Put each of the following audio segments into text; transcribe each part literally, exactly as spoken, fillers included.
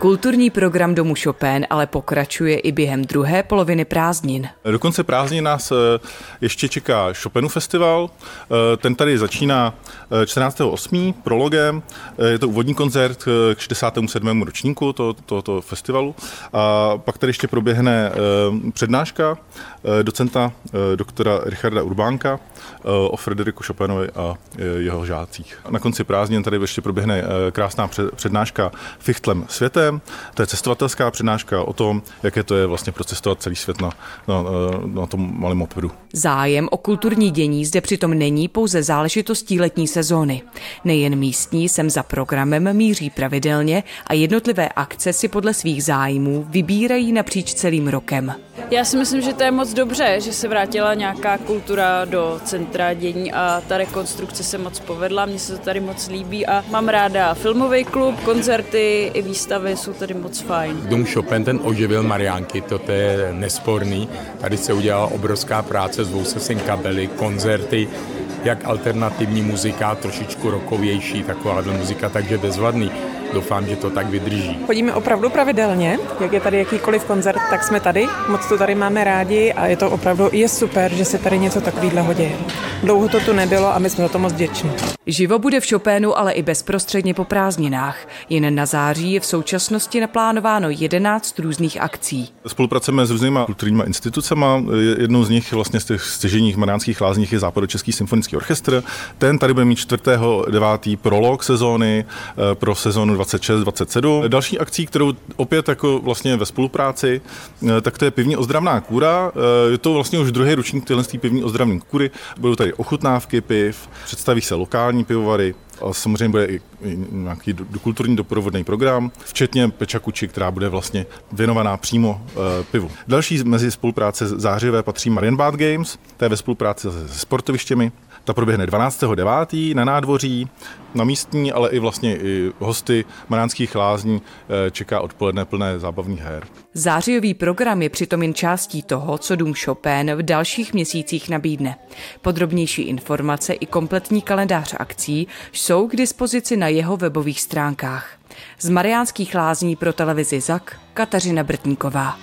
Kulturní program Domu Chopin ale pokračuje i během druhé poloviny prázdnin. Do konce prázdnin nás ještě čeká Chopinův festival. Ten tady začíná čtrnáctého osmého prologem. Je to úvodní koncert k šedesátému sedmému ročníku tohoto to, to festivalu. A pak tady ještě proběhne přednáška docenta doktora Richarda Urbánka o Frederiku Chopinovi a jeho žácích. Na konci prázdnin tady ještě proběhne krásná přednáška Fichtlem světem. To je cestovatelská přednáška o tom, jaké to je vlastně procestovat celý svět na, na, na tom malém mopedu. Zájem o kulturní dění zde přitom není pouze záležitostí letní sezóny. Nejen místní sem za programem míří pravidelně a jednotlivé akce si podle svých zájmů vybírají napříč celým rokem. Já si myslím, že to je moc dobře, že se vrátila nějaká kultura do centra dění a ta rekonstrukce se moc povedla, mně se to tady moc líbí a mám ráda filmový klub, koncerty i výstavy jsou tady moc fajn. Dům Chopin ten oživil Mariánky, to je nesporný. Tady se udělala obrovská práce, zvou se sem kapely, koncerty, jak alternativní muzika, trošičku rockovější, takováhle muzika, takže bezvadný. Doufám, že to tak vydrží. Chodíme opravdu pravidelně, jak je tady jakýkoliv koncert, tak jsme tady, moc to tady máme rádi a je to opravdu je super, že se tady něco takového děje. Dlouho to tu nebylo a my jsme za to moc vděční. Živo bude v Chopinu, ale i bezprostředně po prázdninách. Jen na září je v současnosti naplánováno jedenáct různých akcí. Spolupracujeme s různýma kulturníma institucemi. Jednou z nich vlastně z těch stěžejních Mariánských Lázních je Západočeský symfonický orchestr. Ten tady bude mít čtvrtého devátého prolog sezóny pro sezónu dvacet šest dvacet sedm. Další akcí, kterou opět jako vlastně ve spolupráci, tak to je pivní ozdravná kůra. Je to vlastně už druhý ročník téhle pivní ozdravné kůry. Budou tady ochutnávky piv, představí se lokální pivovary. A samozřejmě bude i nějaký kulturní doprovodný program, včetně Pečakuči, která bude vlastně věnovaná přímo e, pivu. Další mezi spolupráce zářivé patří Marienbad Games, to je ve spolupráci se sportovištěmi. Ta proběhne dvanáctého devátého na nádvoří, na místní, ale i vlastně i hosty Mariánských Lázní čeká odpoledne plné zábavních her. Zářijový program je přitom jen částí toho, co Dům Chopin v dalších měsících nabídne. Podrobnější informace i kompletní kalendář akcí jsou k dispozici na jeho webových stránkách. Z Mariánských Lázní pro televizi Zak Kateřina Brtníková.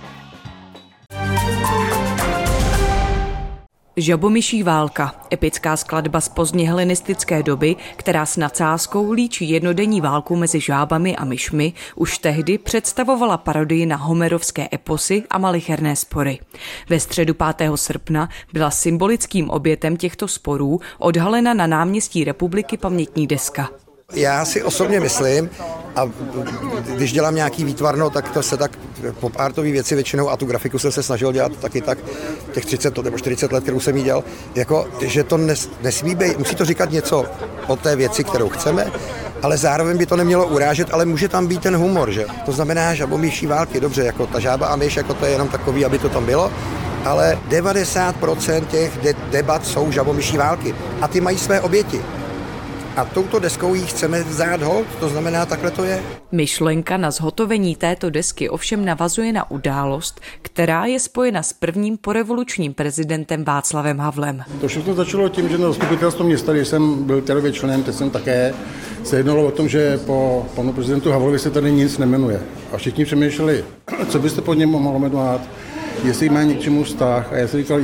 Žabomyší válka, epická skladba z pozdně helenistické doby, která s nadsázkou líčí jednodenní válku mezi žábami a myšmi, už tehdy představovala parodii na homerovské eposy a malicherné spory. Ve středu pátého srpna byla symbolickým obětem těchto sporů odhalena na náměstí Republiky pamětní deska. Já si osobně myslím, a když dělám nějaký výtvarno, tak to se tak pop-artový věci většinou, a tu grafiku jsem se snažil dělat taky tak těch třicet nebo čtyřicet let, kterou jsem jí dělal, jako, že to nes, nesmí být, musí to říkat něco o té věci, kterou chceme, ale zároveň by to nemělo urážet, ale může tam být ten humor, že? To znamená žabomyší války, dobře, jako ta žába a myš, jako to je jenom takový, aby to tam bylo, ale devadesát procent těch de- debat jsou žabomyší války a ty mají své oběti. A touto deskou jí chceme vzát hold, to znamená, takhle to je. Myšlenka na zhotovení této desky ovšem navazuje na událost, která je spojena s prvním porevolučním prezidentem Václavem Havlem. To všechno začalo tím, že na zastupitelstvo města, když jsem byl terově členem, teď jsem také, se jednalo o tom, že po panu prezidentu Havlovi se tady nic nemenuje. A všichni přemýšleli, co byste pod něm mohli jmenovat, jestli má něk čemu vztah. A já jsem říkal,